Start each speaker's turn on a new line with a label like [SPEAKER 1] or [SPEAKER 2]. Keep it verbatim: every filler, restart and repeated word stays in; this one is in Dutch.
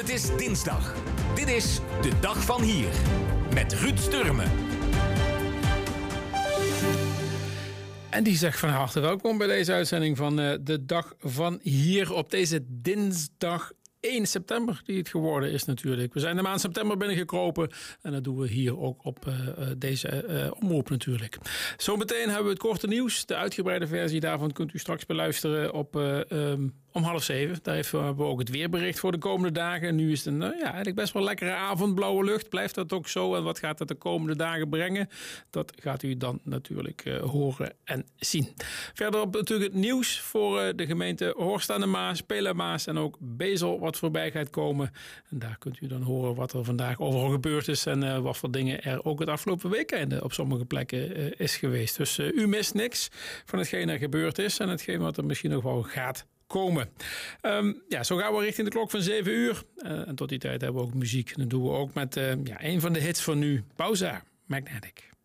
[SPEAKER 1] Het is dinsdag. Dit is de dag van hier. Met Ruud Sturmen.
[SPEAKER 2] En die zegt van harte welkom bij deze uitzending van uh, de dag van hier op deze dinsdag één september, die het geworden is natuurlijk. We zijn de maand september binnengekropen en dat doen we hier ook op uh, deze uh, omroep natuurlijk. Zometeen hebben we het korte nieuws. De uitgebreide versie daarvan kunt u straks beluisteren op uh, um, om half zeven. Daar hebben we ook het weerbericht voor de komende dagen. Nu is het een, uh, ja, eigenlijk best wel lekkere avond, blauwe lucht. Blijft dat ook zo? En wat gaat dat de komende dagen brengen? Dat gaat u dan natuurlijk uh, horen en zien. Verder op natuurlijk het nieuws voor uh, de gemeente Horst aan de Maas, Pela-Maas en ook Bezel wat voorbij gaat komen. En daar kunt u dan horen wat er vandaag overal gebeurd is en uh, wat voor dingen er ook het afgelopen weekend op sommige plekken uh, is geweest. Dus uh, u mist niks van hetgeen er gebeurd is en hetgeen wat er misschien nog wel gaat komen. Um, ja, zo gaan we richting de klok van zeven uur. Uh, en tot die tijd hebben we ook muziek. En dat doen we ook met uh, ja, een van de hits van nu, Pauza, Magnetic.